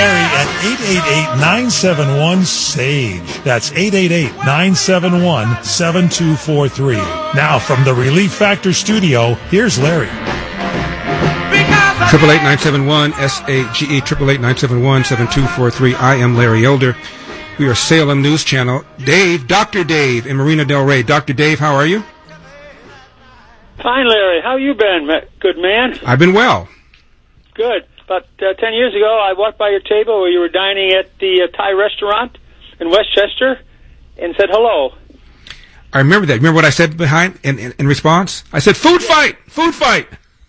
Larry at 888-971-SAGE. That's 888-971-7243. Now, from the Relief Factor studio, here's Larry. 888-971-SAGE, 888-971-7243. I am Larry Elder. We are Salem News Channel. Dave, Dr. Dave in Marina Del Rey. Dr. Dave, how are you? Fine, Larry. How you been, good man? I've been well. Good. About 10 years ago, I walked by your table where you were dining at the Thai restaurant in Westchester and said hello. I remember that. Remember what I said behind in response? I said, food fight! Food fight!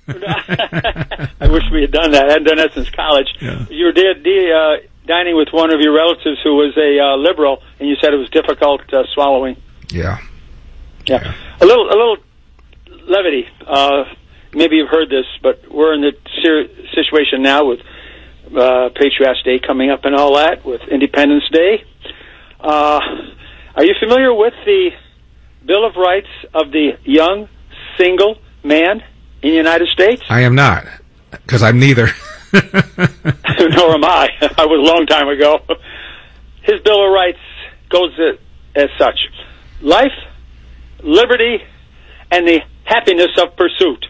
I wish we had done that. I hadn't done that since college. Yeah. You were dining with one of your relatives who was a liberal, and you said it was difficult swallowing. Yeah. A little levity. Maybe you've heard this, but we're in the situation now with Patriots Day coming up and all that, with Independence Day. Are you familiar with the Bill of Rights of the young single man in the United States? I am not, because I'm neither. Nor am I. I was a long time ago. His Bill of Rights goes as such: life, liberty, and the happiness of pursuit.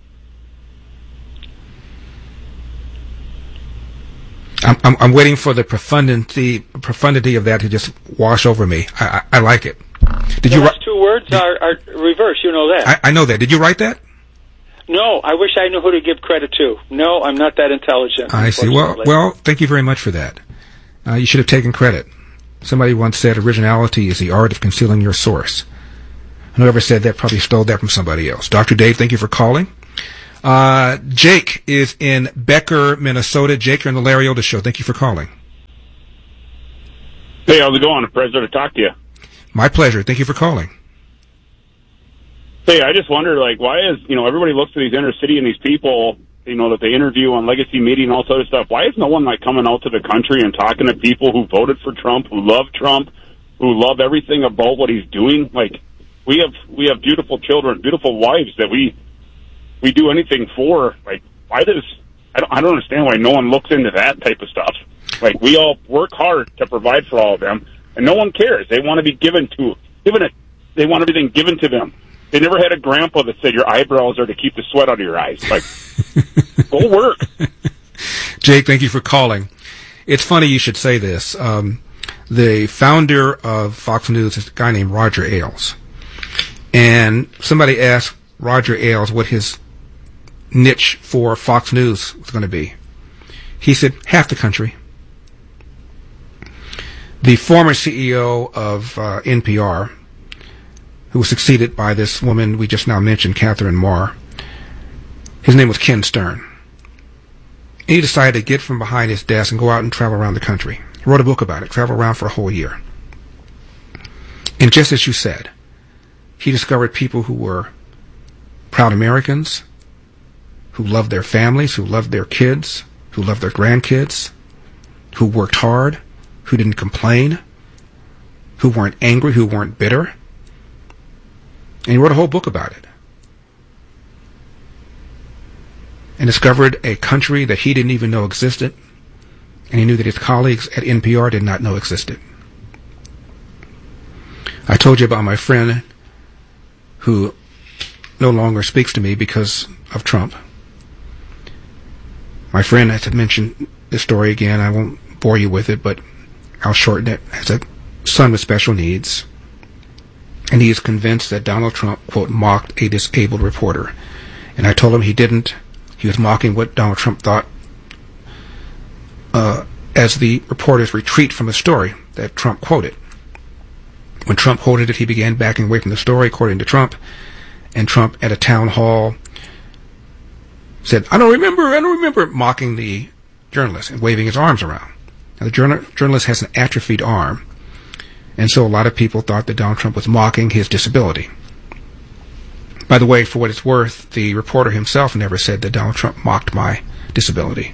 I'm waiting for the profundity of that to just wash over me. I like it. Did you last two words are reverse. You know that. I know that. Did you write that? No, I wish I knew who to give credit to. No, I'm not that intelligent. I see. Well, thank you very much for that. You should have taken credit. Somebody once said originality is the art of concealing your source. Whoever said that probably stole that from somebody else. Dr. Dave, thank you for calling. Jake is in Becker, Minnesota. Jake, you're on the Larry Elder Show. Thank you for calling. Hey, how's it going? A pleasure to talk to you. My pleasure. Thank you for calling. Hey, I just wonder, why is, everybody looks at these inner city and these people, that they interview on legacy media and all sort of stuff. Why is no one, coming out to the country and talking to people who voted for Trump, who love Trump, who love everything about what he's doing? We have beautiful children, beautiful wives that we do anything for. Why does, I don't understand why no one looks into that type of stuff. We all work hard to provide for all of them, and no one cares. They want to be they want everything given to them. They never had a grandpa that said your eyebrows are to keep the sweat out of your eyes. Go work. Jake, thank you for calling. It's funny you should say this. The founder of Fox News is a guy named Roger Ailes. And somebody asked Roger Ailes what his niche for Fox News was going to be. He said, half the country. The former CEO of NPR, who was succeeded by this woman we just now mentioned, Catherine Marr, his name was Ken Stern. He decided to get from behind his desk and go out and travel around the country. He wrote a book about it, travel around for a whole year. And just as you said, he discovered people who were proud Americans, who loved their families, who loved their kids, who loved their grandkids, who worked hard, who didn't complain, who weren't angry, who weren't bitter. And he wrote a whole book about it. And discovered a country that he didn't even know existed. And he knew that his colleagues at NPR did not know existed. I told you about my friend who no longer speaks to me because of Trump. My friend, as I mentioned this story again, I won't bore you with it, but I'll shorten it, has a son with special needs. And he is convinced that Donald Trump, quote, mocked a disabled reporter. And I told him he didn't. He was mocking what Donald Trump thought as the reporters retreat from a story that Trump quoted. When Trump quoted it, he began backing away from the story, according to Trump. And Trump, at a town hall, said, I don't remember, mocking the journalist and waving his arms around. Now, the journalist has an atrophied arm. And so a lot of people thought that Donald Trump was mocking his disability. By the way, for what it's worth, the reporter himself never said that Donald Trump mocked my disability.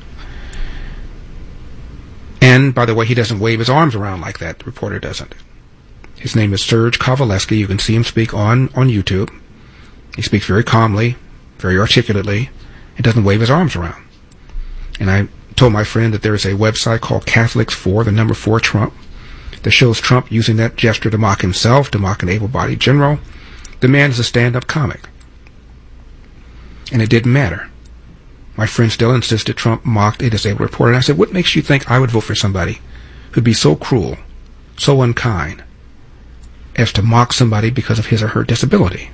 And, by the way, he doesn't wave his arms around like that. The reporter doesn't. His name is Serge Kovaleski. You can see him speak on YouTube. He speaks very calmly, very articulately, and doesn't wave his arms around. And I told my friend that there is a website called Catholics for the number 4 Trump that shows Trump using that gesture to mock himself, to mock an able-bodied general. The man is a stand-up comic. And it didn't matter. My friend still insisted Trump mocked a disabled reporter. And I said, what makes you think I would vote for somebody who'd be so cruel, so unkind, as to mock somebody because of his or her disability?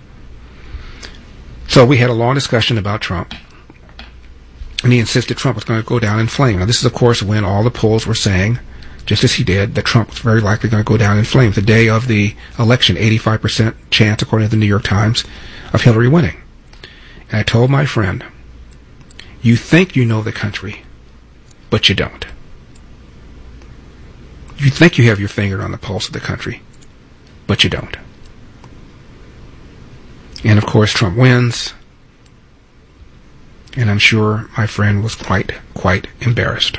So we had a long discussion about Trump. And he insisted Trump was going to go down in flames. Now, this is, of course, when all the polls were saying, just as he did, that Trump was very likely going to go down in flames. The day of the election, 85% chance, according to the New York Times, of Hillary winning. And I told my friend, you think you know the country, but you don't. You think you have your finger on the pulse of the country, but you don't. And, of course, Trump wins. And I'm sure my friend was quite embarrassed.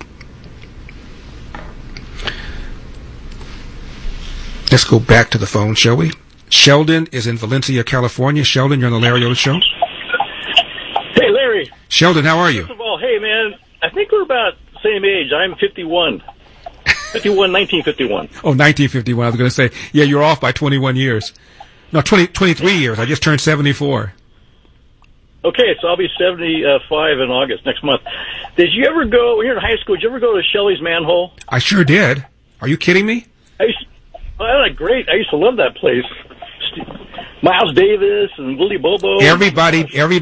Let's go back to the phone, shall we? Sheldon is in Valencia, California. Sheldon, you're on the Larry Elder Show. Hey, Larry. Sheldon, how are you? First of all, hey, man, I think we're about the same age. I'm 51. 1951. Oh, 1951. I was going to say, yeah, you're off by 21 years. No, 23 years. I just turned 74. Okay, so I'll be 75 in August, next month. Did you ever go, when you were in high school, did you ever go to Shelley's Manhole? I sure did. Are you kidding me? Great. I used to love that place. Miles Davis and Willie Bobo. Everybody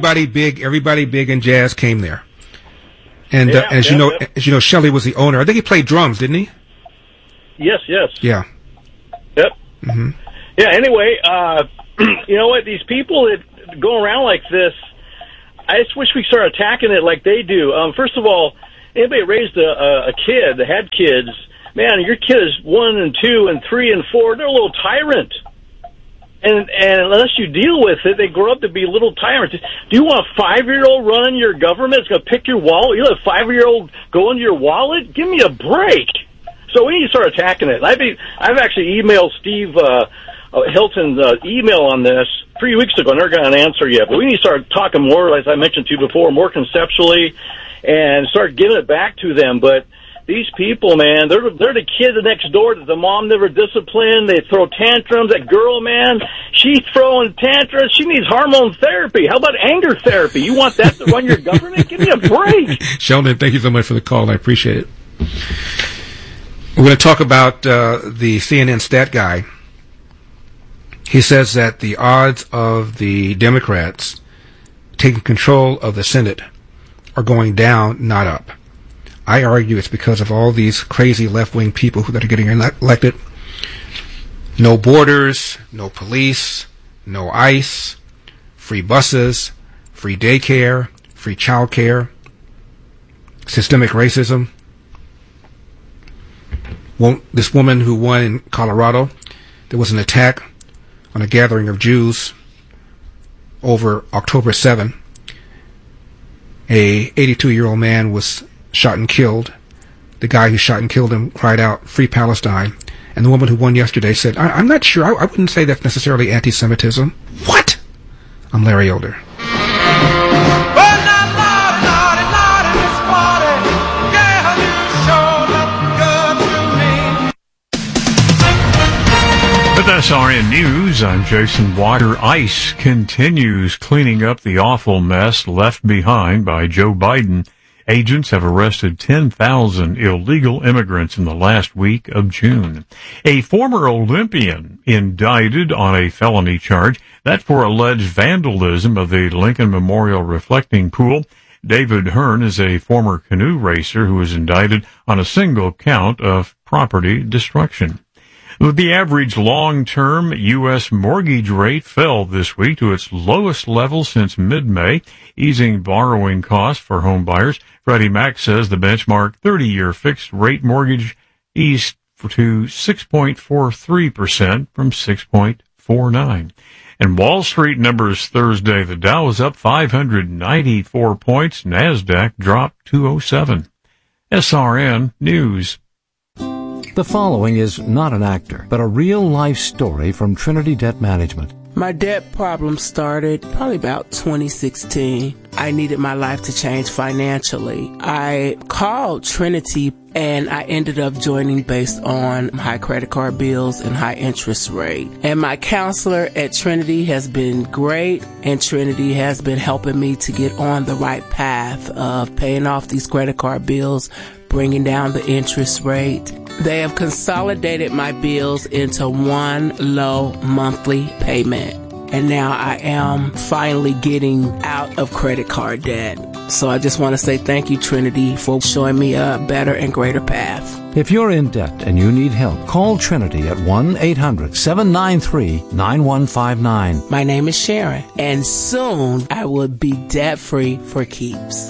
big in jazz came there. And as you know, Shelley was the owner. I think he played drums, didn't he? Yes. Yeah. Yep. Mm-hmm. Yeah. Anyway, you know what? These people that go around like this, I just wish we start attacking it like they do. First of all, anybody raised a kid that had kids, man, your kid is 1 and 2 and 3 and 4. They're a little tyrant. And unless you deal with it, they grow up to be little tyrants. Do you want a 5-year-old running your government? It's going to pick your wallet. You let a 5-year-old go into your wallet? Give me a break. So we need to start attacking it. I've actually emailed Steve Hilton's email on this 3 weeks ago. I never got an answer yet. But we need to start talking more, as I mentioned to you before, more conceptually, and start giving it back to them. But these people, man, they're the kids next door that the mom never disciplined. They throw tantrums. That girl, man, she's throwing tantrums. She needs hormone therapy. How about anger therapy? You want that to run your government? Give me a break. Sheldon, thank you so much for the call. I appreciate it. We're going to talk about the CNN stat guy. He says that the odds of the Democrats taking control of the Senate are going down, not up. I argue it's because of all these crazy left-wing people that are getting elected. No borders, no police, no ICE, free buses, free daycare, free child care, systemic racism. This woman who won in Colorado, there was an attack on a gathering of Jews over October 7. A 82-year-old man was shot and killed. The guy who shot and killed him cried out, "Free Palestine." And the woman who won yesterday said, I'm not sure. I wouldn't say that's necessarily anti-Semitism. What? I'm Larry Elder. With SRN News, I'm Jason Water. ICE continues cleaning up the awful mess left behind by Joe Biden. Agents have arrested 10,000 illegal immigrants in the last week of June. A former Olympian indicted on a felony charge, that for alleged vandalism of the Lincoln Memorial reflecting pool. David Hearn is a former canoe racer who was indicted on a single count of property destruction. The average long-term U.S. mortgage rate fell this week to its lowest level since mid-May, easing borrowing costs for home buyers. Freddie Mac says the benchmark 30-year fixed-rate mortgage eased to 6.43% from 6.49%. And Wall Street numbers Thursday. The Dow was up 594 points. NASDAQ dropped 207. SRN News. The following is not an actor, but a real-life story from Trinity Debt Management. My debt problem started probably about 2016. I needed my life to change financially. I called Trinity and I ended up joining based on high credit card bills and high interest rate. And my counselor at Trinity has been great, and Trinity has been helping me to get on the right path of paying off these credit card bills, bringing down the interest rate. They have consolidated my bills into one low monthly payment. And now I am finally getting out of credit card debt. So I just want to say thank you, Trinity, for showing me a better and greater path. If you're in debt and you need help, call Trinity at 1-800-793-9159. My name is Sharon, and soon I will be debt-free for keeps.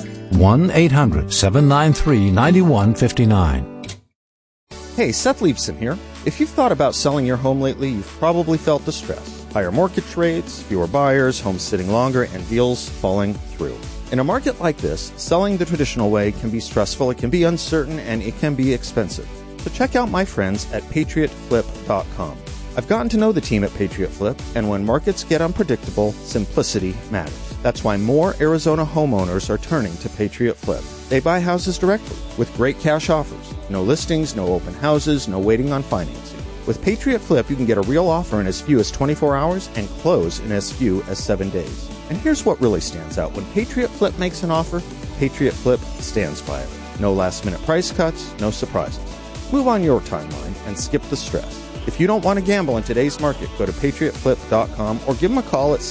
1-800-793-9159. Hey, Seth Leibson here. If you've thought about selling your home lately, you've probably felt the stress. Higher mortgage rates, fewer buyers, homes sitting longer, and deals falling through. In a market like this, selling the traditional way can be stressful, it can be uncertain, and it can be expensive. So check out my friends at PatriotFlip.com. I've gotten to know the team at Patriot Flip, and when markets get unpredictable, simplicity matters. That's why more Arizona homeowners are turning to Patriot Flip. They buy houses directly with great cash offers. No listings, no open houses, no waiting on financing. With Patriot Flip, you can get a real offer in as few as 24 hours and close in as few as 7 days. And here's what really stands out. When Patriot Flip makes an offer, Patriot Flip stands by it. No last-minute price cuts, no surprises. Move on your timeline and skip the stress. If you don't want to gamble in today's market, go to PatriotFlip.com or give them a call at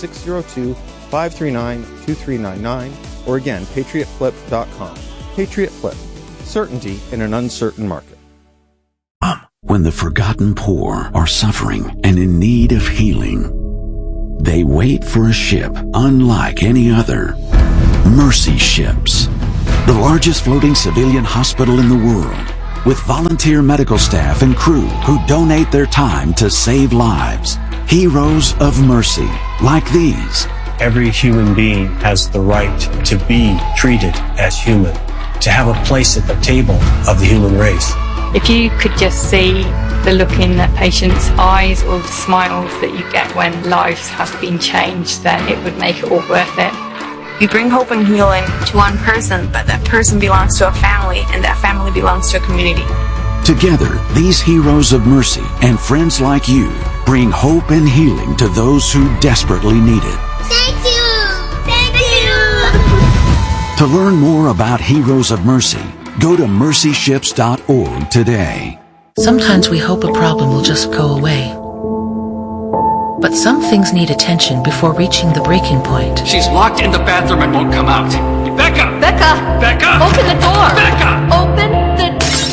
602-539-2399 or again, PatriotFlip.com. Patriot Flip. Certainty in an uncertain market. When the forgotten poor are suffering and in need of healing, they wait for a ship unlike any other. Mercy Ships, the largest floating civilian hospital in the world, with volunteer medical staff and crew who donate their time to save lives. Heroes of Mercy, like these. Every human being has the right to be treated as human, to have a place at the table of the human race. If you could just see the look in the patient's eyes or the smiles that you get when lives have been changed, then it would make it all worth it. You bring hope and healing to one person, but that person belongs to a family, and that family belongs to a community. Together, these heroes of mercy and friends like you bring hope and healing to those who desperately need it. Thank you! Thank you! To learn more about Heroes of Mercy, go to mercyships.org today. Sometimes we hope a problem will just go away. But some things need attention before reaching the breaking point. She's locked in the bathroom and won't come out. Becca! Becca! Becca! Open the door! Becca! Open the...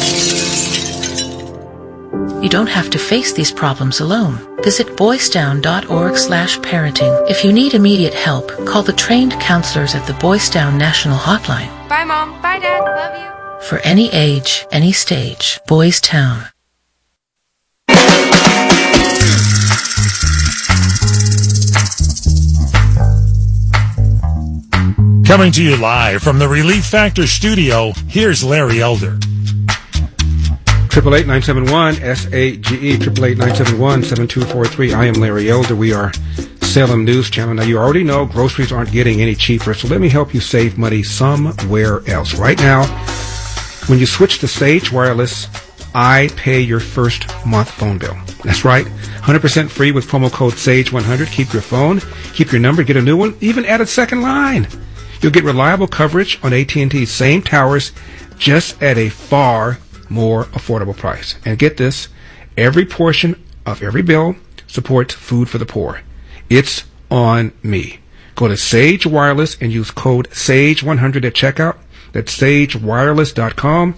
You don't have to face these problems alone. Visit boysdown.org/parenting. If you need immediate help, call the trained counselors at the Boys Down National Hotline. Bye, Mom. Bye, Dad. Love you. For any age, any stage, Boys Town. Coming to you live from the Relief Factor studio, here's Larry Elder. 888-971-SAGE, 888-971-7243. I am Larry Elder. We are Salem News Channel. Now, you already know groceries aren't getting any cheaper, so let me help you save money somewhere else. Right now, when you switch to Sage Wireless, I pay your first month phone bill. That's right, 100% free with promo code SAGE100. Keep your phone, keep your number, get a new one, even add a second line. You'll get reliable coverage on AT&T's same towers, just at a far more affordable price. And get this, every portion of every bill supports Food for the Poor. It's on me. Go to Sage Wireless and use code SAGE100 at checkout. That's sagewireless.com,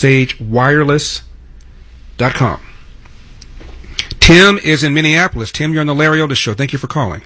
sagewireless.com. Tim is in Minneapolis. Tim, you're on the Larry Elder Show. Thank you for calling.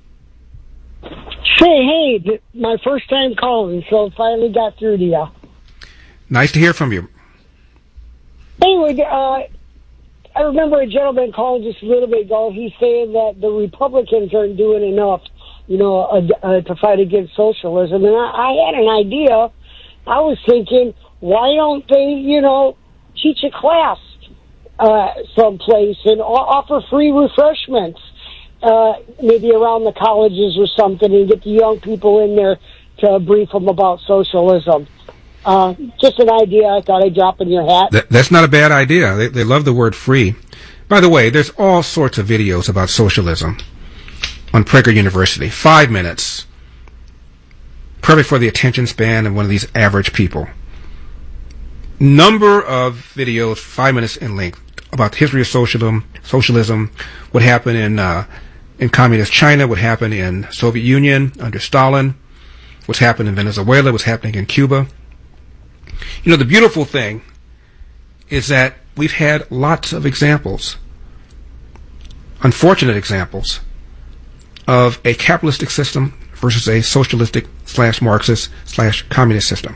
Hey, my first time calling, so finally got through to you. Nice to hear from you. Anyway, I remember a gentleman calling just a little bit ago. He's saying that the Republicans aren't doing enough, to fight against socialism. And I had an idea. I was thinking, why don't they, teach a class someplace and offer free refreshments maybe around the colleges or something, and get the young people in there to brief them about socialism. Just an idea I thought I'd drop in your hat. That's not a bad idea. They love the word free. By the way, there's all sorts of videos about socialism on Prager University. 5 minutes. Probably for the attention span of one of these average people. Number of videos, 5 minutes in length, about the history of socialism, what happened in communist China, what happened in Soviet Union under Stalin, what's happened in Venezuela, what's happening in Cuba. You know, the beautiful thing is that we've had lots of examples, unfortunate examples, of a capitalistic system versus a socialistic / Marxist / communist system.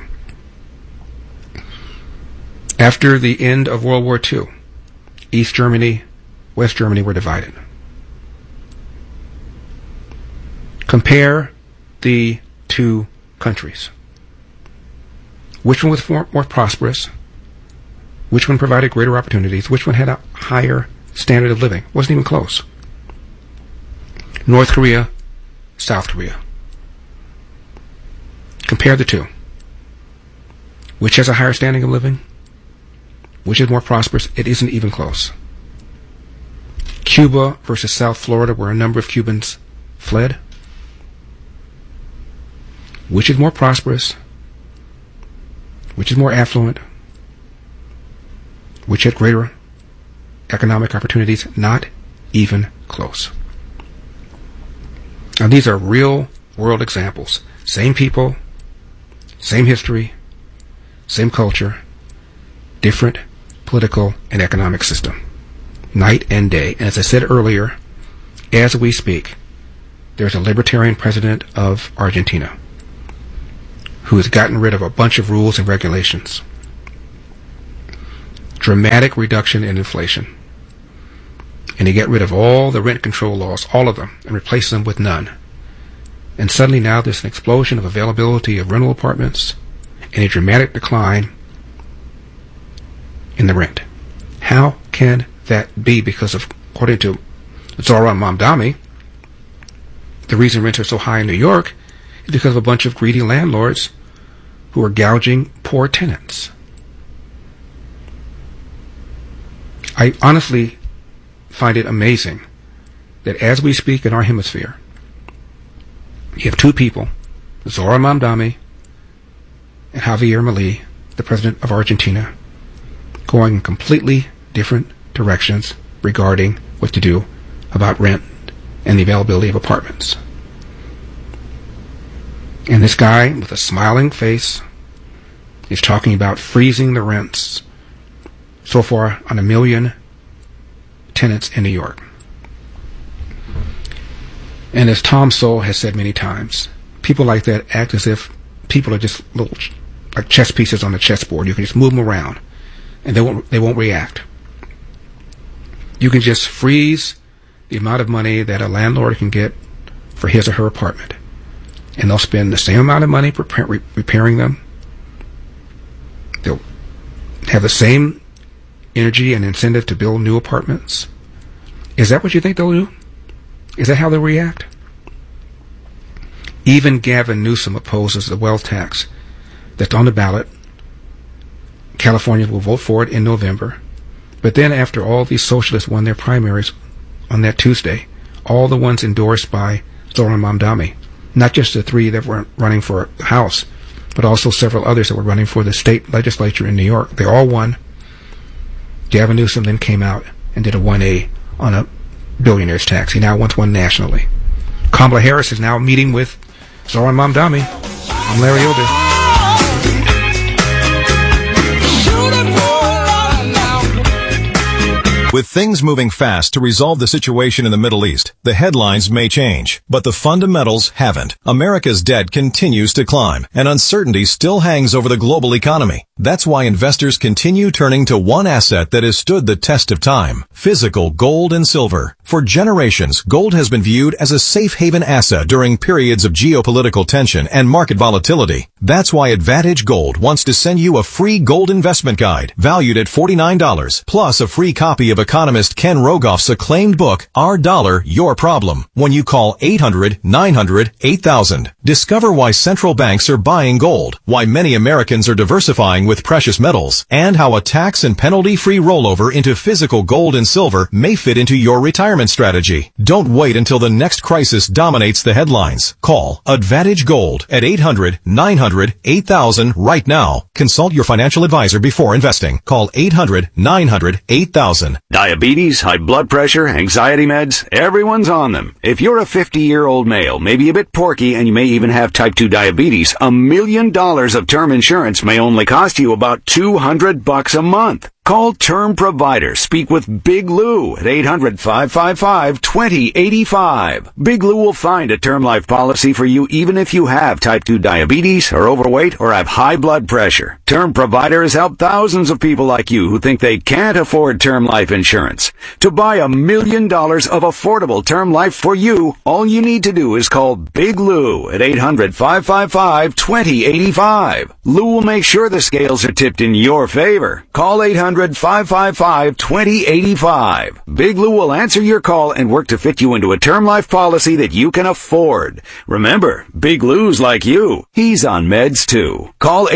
After the end of World War II, East Germany, West Germany were divided. Compare the two countries. Which one was more prosperous? Which one provided greater opportunities? Which one had a higher standard of living? Wasn't even close. North Korea, South Korea. Compare the two. Which has a higher standing of living? Which is more prosperous? It isn't even close. Cuba versus South Florida, where a number of Cubans fled. Which is more prosperous? Which is more affluent? Which had greater economic opportunities? Not even close. Now, these are real world examples. Same people, same history, same culture, different political and economic system. Night and day. And as I said earlier, as we speak, there's a libertarian president of Argentina who has gotten rid of a bunch of rules and regulations. Dramatic reduction in inflation. And he got rid of all the rent control laws, all of them, and replaced them with none. And suddenly now there's an explosion of availability of rental apartments and a dramatic decline in the rent. How can that be? Because of, according to Zoran Mamdani, the reason rents are so high in New York is because of a bunch of greedy landlords who are gouging poor tenants. I honestly find it amazing that as we speak in our hemisphere, you have two people, Zoran Mamdani and Javier Milei, the president of Argentina, going in completely different directions regarding what to do about rent and the availability of apartments. And this guy with a smiling face is talking about freezing the rents so far on 1 million tenants in New York. And as Tom Sowell has said many times, people like that act as if people are just little like chess pieces on the chessboard. You can just move them around and they won't react. You can just freeze the amount of money that a landlord can get for his or her apartment, and they'll spend the same amount of money repairing them. They'll have the same energy and incentive to build new apartments. Is that what you think they'll do? Is that how they'll react? Even Gavin Newsom opposes the wealth tax that's on the ballot. California will vote for it in November. But then after all these socialists won their primaries on that Tuesday, all the ones endorsed by Zoran Mamdani, not just the 3 that were running for the House, but also several others that were running for the state legislature in New York, they all won. Gavin Newsom then came out and did a 1A on a billionaire's tax. He now wants one nationally. Kamala Harris is now meeting with Zoran Mamdani. I'm Larry Elder. With things moving fast to resolve the situation in the Middle East, the headlines may change, but the fundamentals haven't. America's debt continues to climb, and uncertainty still hangs over the global economy. That's why investors continue turning to one asset that has stood the test of time: physical gold and silver. For generations, gold has been viewed as a safe haven asset during periods of geopolitical tension and market volatility. That's why Advantage Gold wants to send you a free gold investment guide valued at $49, plus a free copy of economist Ken Rogoff's acclaimed book, Our Dollar, Your Problem, when you call 800-900-8000. Discover why central banks are buying gold, why many Americans are diversifying with precious metals, and how a tax and penalty-free rollover into physical gold and silver may fit into your retirement strategy. Don't wait until the next crisis dominates the headlines. Call Advantage Gold at 800-900-8000 right now. Consult your financial advisor before investing. Call 800-900-8000. Diabetes, high blood pressure, anxiety meds, everyone's on them. If you're a 50-year-old male, maybe a bit porky, and you may even have type 2 diabetes, $1 million of term insurance may only cost you about $200 a month. Call Term Provider. Speak with Big Lou at 800-555-2085. Big Lou will find a term life policy for you even if you have type 2 diabetes, are overweight, or have high blood pressure. Term Provider has helped thousands of people like you who think they can't afford term life insurance. To buy $1 million of affordable term life for you, all you need to do is call Big Lou at 800-555-2085. Lou will make sure the scales are tipped in your favor. Call 800-555-2085. Big Lou will answer your call and work to fit you into a term life policy that you can afford. Remember, Big Lou's like you. He's on meds too. Call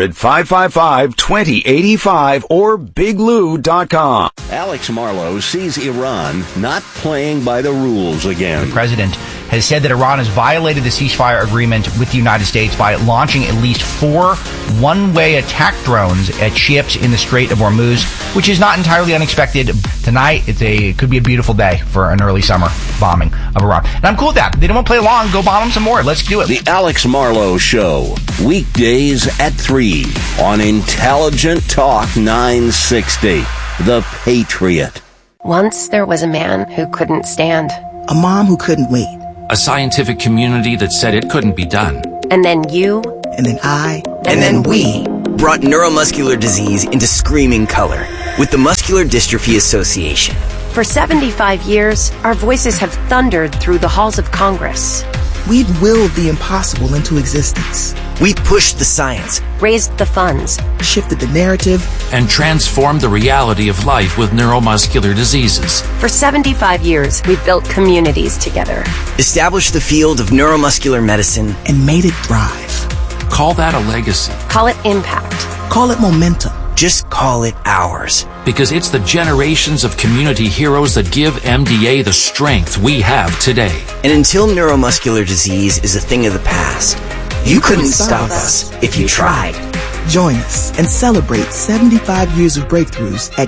800-555-2085 or biglou.com. Alex Marlow sees Iran not playing by the rules again. The president has said that Iran has violated the ceasefire agreement with the United States by launching at least 4 one-way attack drones at ships in the Strait of Hormuz, which is not entirely unexpected. Tonight, it could be a beautiful day for an early summer bombing of Iran. And I'm cool with that. They don't want to play along. Go bomb them some more. Let's do it. The Alex Marlow Show, weekdays at 3 on Intelligent Talk 960. The Patriot. Once there was a man who couldn't stand. A mom who couldn't wait. A scientific community that said it couldn't be done. And then you. And then I. And then we brought neuromuscular disease into screaming color with the Muscular Dystrophy Association. For 75 years, our voices have thundered through the halls of Congress. We've willed the impossible into existence. We've pushed the science, raised the funds, shifted the narrative, and transformed the reality of life with neuromuscular diseases. For 75 years, we've built communities together, established the field of neuromuscular medicine, and made it thrive. Call that a legacy. Call it impact. Call it momentum. Just call it ours. Because it's the generations of community heroes that give MDA the strength we have today. And until neuromuscular disease is a thing of the past, you couldn't stop us if you tried. Join us and celebrate 75 years of breakthroughs at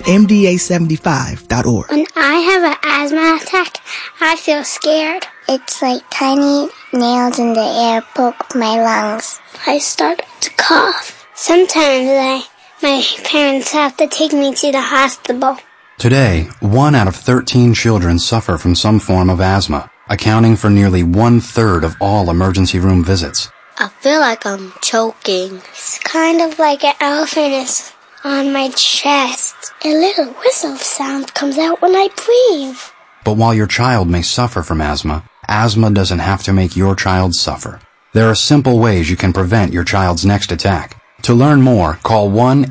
MDA75.org. When I have an asthma attack, I feel scared. It's like tiny nails in the air poke my lungs. I start to cough. Sometimes my parents have to take me to the hospital. Today, 1 out of 13 children suffer from some form of asthma, accounting for nearly 1/3 of all emergency room visits. I feel like I'm choking. It's kind of like an elephant is on my chest. A little whistle sound comes out when I breathe. But while your child may suffer from asthma doesn't have to make your child suffer. There are simple ways you can prevent your child's next attack. To learn more, call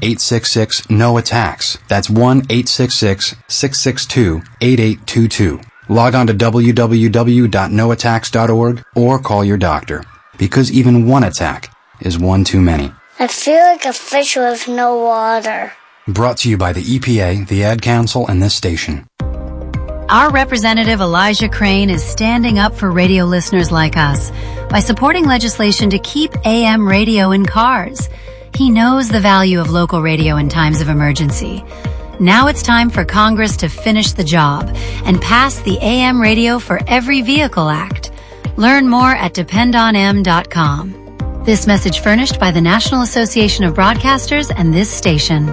1-866-NO-ATTACKS. That's 1-866-662-8822. Log on to www.noattacks.org or call your doctor. Because even one attack is one too many. I feel like a fish with no water. Brought to you by the EPA, the Ad Council, and this station. Our representative Elijah Crane is standing up for radio listeners like us by supporting legislation to keep AM radio in cars. He knows the value of local radio in times of emergency. Now it's time for Congress to finish the job and pass the AM Radio for Every Vehicle Act. Learn more at dependonm.com. This message furnished by the National Association of Broadcasters and this station.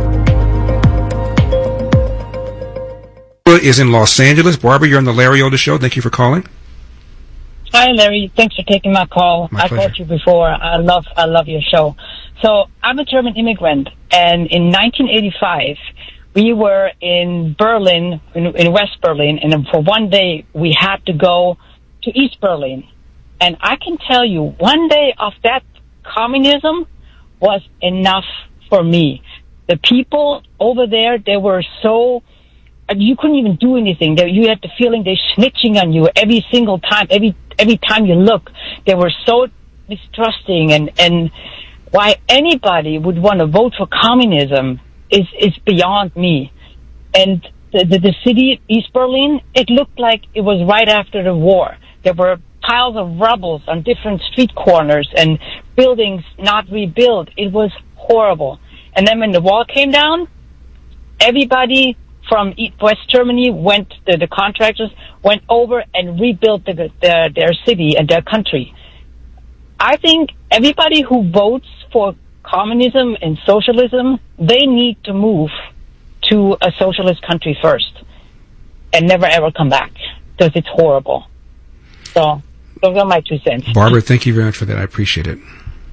Barbara is in Los Angeles. Barbara, you're on the Larry Elder Show. Thank you for calling. Hi, Larry. Thanks for taking my call. I called you before. I love your show. So I'm a German immigrant, and in 1985, we were in Berlin, in West Berlin, and for one day we had to go to East Berlin. And I can tell you, one day of that communism was enough for me. The people over there, they were so, you couldn't even do anything. You had the feeling they're snitching on you every single time, every time you look. They were so distrusting, and why anybody would want to vote for communism is beyond me. And the city, East Berlin, it looked like it was right after the war. There were piles of rubble on different street corners and buildings not rebuilt. It was horrible. And then when the wall came down, everybody from West Germany the contractors went over and rebuilt their city and their country. I think everybody who votes for communism and socialism, they need to move to a socialist country first and never ever come back, because it's horrible. So those are my 2 cents. Barbara, thank you very much for that. I appreciate it.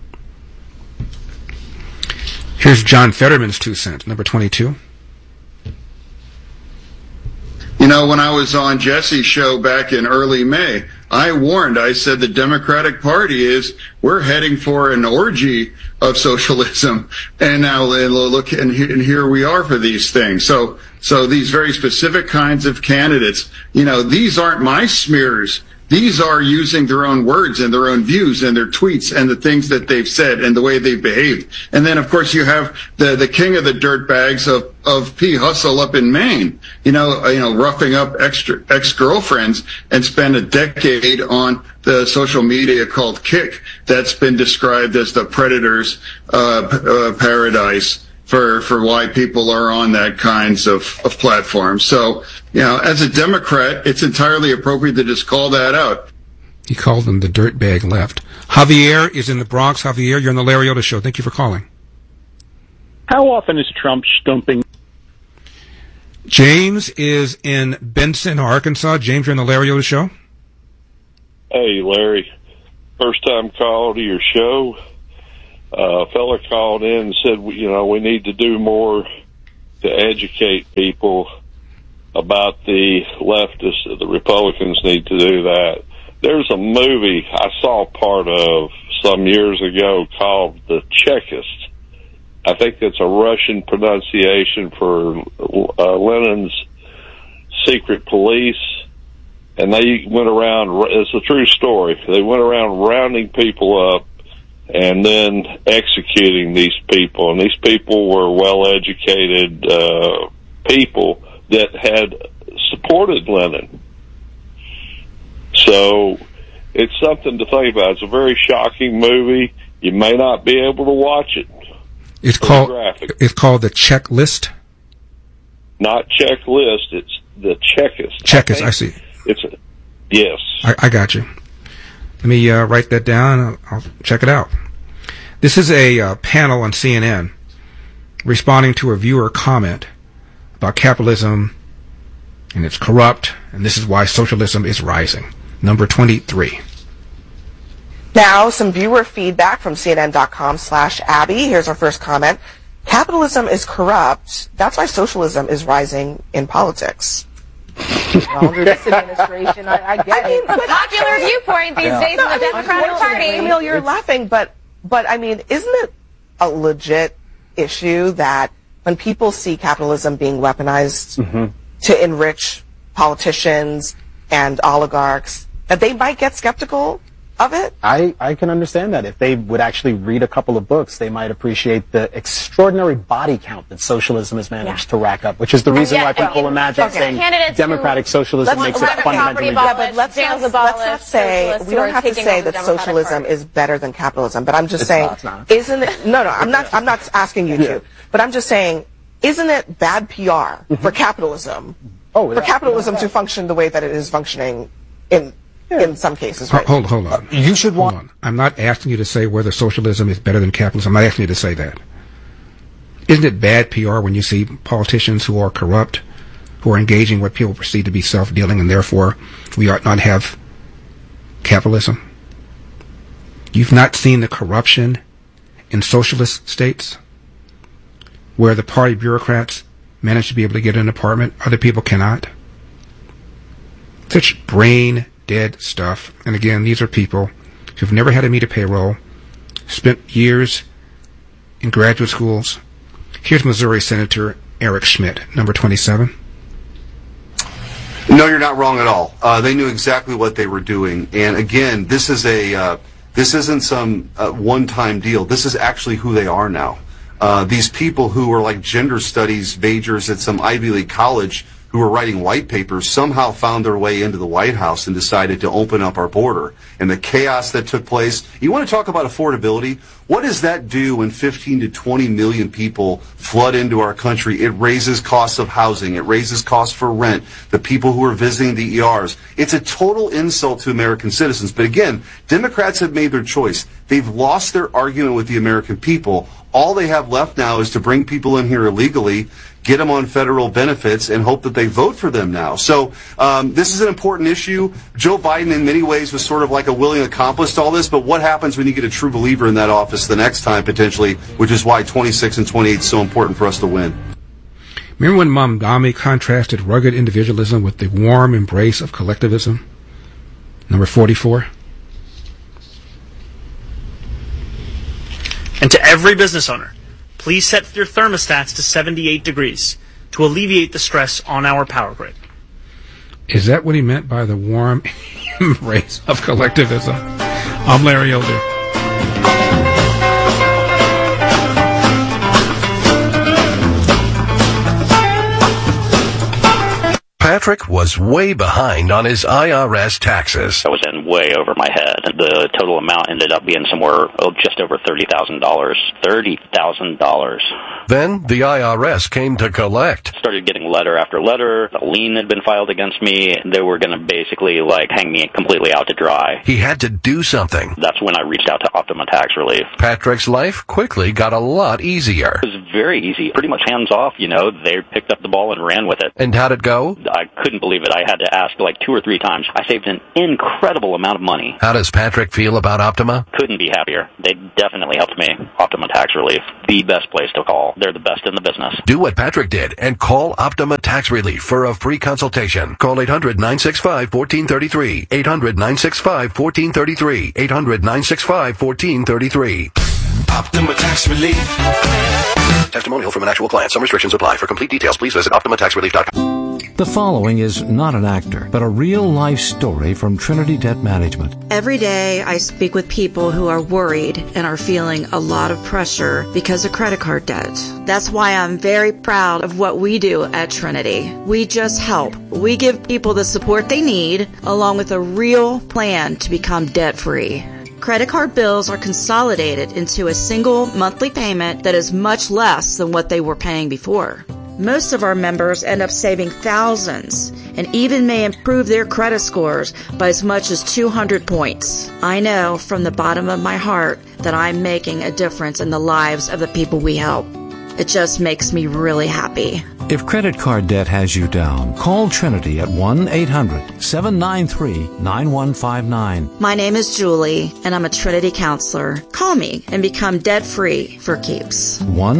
Here's John Fetterman's 2 cents, number 22. You know, when I was on Jesse's show back in early May, I said the Democratic Party we're heading for an orgy of socialism. And now look, and here we are for these things. So these very specific kinds of candidates, these aren't my smears. These are using their own words and their own views and their tweets and the things that they've said and the way they've behaved. And then, of course, you have the king of the dirtbags of P. Hustle up in Maine, roughing up ex-girlfriends, and spent a decade on the social media called Kick that's been described as the predator's paradise for why people are on that kinds of platforms. So, as a Democrat, it's entirely appropriate to just call that out. He called them the dirtbag left. Javier is in the Bronx. Javier, you're on the Larry Elder Show. Thank you for calling. How often is Trump stumping? James is in Benson, Arkansas. James, you're on the Larry Elder Show. Hey, Larry. First time call to your show. A fella called in and said, we need to do more to educate people about the leftists. The Republicans need to do that. There's a movie I saw part of some years ago called The Chekist. I think that's a Russian pronunciation for Lenin's secret police. And they went around, it's a true story, they went around rounding people up and then executing these people. And these people were well-educated people that had supported Lenin. So it's something to think about. It's a very shocking movie. You may not be able to watch it. It's called The Checklist? Not Checklist, it's The Chekist. Chekist, I see. Yes. I got you. Let me write that down. I'll check it out. This is a panel on CNN responding to a viewer comment about capitalism, and it's corrupt, and this is why socialism is rising. Number 23. Now, some viewer feedback from CNN.com/Abby. Here's our first comment. Capitalism is corrupt. That's why socialism is rising in politics. Well, under this administration, I get it. Popular viewpoint these days in the Democratic Party. Camille, you're laughing, but I mean, isn't it a legit issue that when people see capitalism being weaponized to enrich politicians and oligarchs, that they might get skeptical of it? I can understand that. If they would actually read a couple of books, they might appreciate the extraordinary body count that socialism has managed to rack up, which is the reason why people imagine saying democratic socialism makes it fundamentally different. Yeah, but let's not say, we don't have to say that socialism is better than capitalism, but I'm just saying, isn't it, no, I'm not asking you to, but I'm just saying, isn't it bad PR for capitalism, for capitalism to function the way that it is functioning in some cases, right? Hold on. You should hold on. I'm not asking you to say whether socialism is better than capitalism. I'm not asking you to say that. Isn't it bad PR when you see politicians who are corrupt, who are engaging what people perceive to be self-dealing, and therefore we ought not have capitalism? You've not seen the corruption in socialist states where the party bureaucrats manage to be able to get an apartment. Other people cannot. Such brain dead stuff. And again, these are people who've never had to meet a payroll, spent years in graduate schools. Here's Missouri Senator Eric Schmidt, number 27. No, you're not wrong at all. They knew exactly what they were doing. And again, this isn't some one-time deal. This is actually who they are now. These people who were like gender studies majors at some Ivy League college who were writing white papers somehow found their way into the White House and decided to open up our border. And the chaos that took place. You want to talk about affordability? What does that do when 15 to 20 million people flood into our country? It raises costs of housing. It raises costs for rent. The people who are visiting the ERs. It's a total insult to American citizens. But again, Democrats have made their choice. They've lost their argument with the American people. All they have left now is to bring people in here illegally, get them on federal benefits, and hope that they vote for them now. So this is an important issue. Joe Biden, in many ways, was sort of like a willing accomplice to all this, but what happens when you get a true believer in that office the next time, potentially, which is why 26 and 28 is so important for us to win. Remember when Mamdani contrasted rugged individualism with the warm embrace of collectivism? Number 44. And to every business owner, please set your thermostats to 78 degrees to alleviate the stress on our power grid. Is that what he meant by the warm embrace of collectivism? I'm Larry Elder. Patrick was way behind on his IRS taxes. I was in way over my head. The total amount ended up being somewhere just over $30,000. $30,000. Then the IRS came to collect. Started getting letter after letter. A lien had been filed against me. They were going to basically hang me completely out to dry. He had to do something. That's when I reached out to Optima Tax Relief. Patrick's life quickly got a lot easier. It was very easy. Pretty much hands off, They picked up the ball and ran with it. And how'd it go? I couldn't believe it. I had to ask 2 or 3 times. I saved an incredible amount of money. How does Patrick feel about Optima? Couldn't be happier. They definitely helped me. Optima Tax Relief, the best place to call. They're the best in the business. Do what Patrick did and call Optima Tax Relief for a free consultation. Call 800-965-1433. 800-965-1433. 800-965-1433. Optima Tax Relief. Testimonial from an actual client. Some restrictions apply. For complete details, please visit OptimaTaxRelief.com. The following is not an actor, but a real-life story from Trinity Debt Management. Every day I speak with people who are worried and are feeling a lot of pressure because of credit card debt. That's why I'm very proud of what we do at Trinity. We just help. We give people the support they need, along with a real plan to become debt-free. Credit card bills are consolidated into a single monthly payment that is much less than what they were paying before. Most of our members end up saving thousands and even may improve their credit scores by as much as 200 points. I know from the bottom of my heart that I'm making a difference in the lives of the people we help. It just makes me really happy. If credit card debt has you down, call Trinity at 1-800-793-9159. My name is Julie, and I'm a Trinity counselor. Call me and become debt-free for keeps.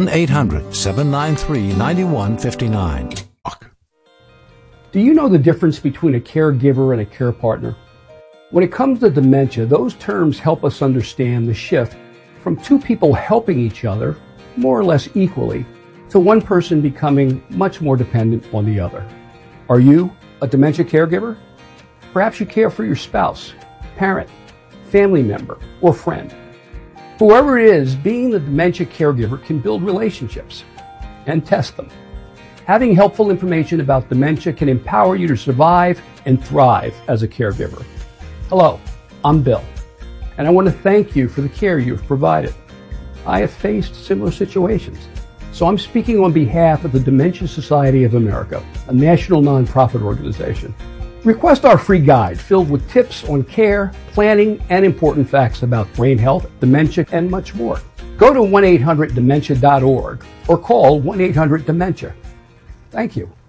1-800-793-9159. Do you know the difference between a caregiver and a care partner? When it comes to dementia, those terms help us understand the shift from two people helping each other more or less equally to one person becoming much more dependent on the other. Are you a dementia caregiver? Perhaps you care for your spouse, parent, family member, or friend. Whoever it is, being the dementia caregiver can build relationships and test them. Having helpful information about dementia can empower you to survive and thrive as a caregiver. Hello, I'm Bill, and I want to thank you for the care you've provided. I have faced similar situations, so I'm speaking on behalf of the Dementia Society of America, a national nonprofit organization. Request our free guide filled with tips on care, planning, and important facts about brain health, dementia, and much more. Go to 1-800-DEMENTIA.org or call 1-800-DEMENTIA. Thank you.